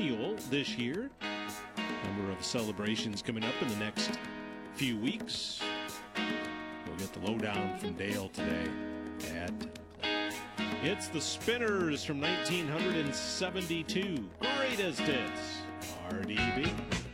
centennial this year. Number of celebrations coming up in the next few weeks. We'll get the lowdown from Dale today at It's the Spinners from 1972. Greatest hits. RDB.